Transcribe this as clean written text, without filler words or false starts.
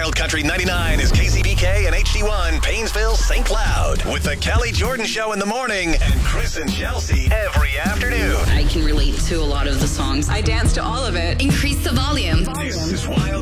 Wild Country 99 is KCBK and HD1 Paynesville, St. Cloud. With the Kelly Jordan Show in the morning and Chris and Chelsea every afternoon. I can relate to a lot of the songs. I dance to all of it. Increase the volume. This is Wild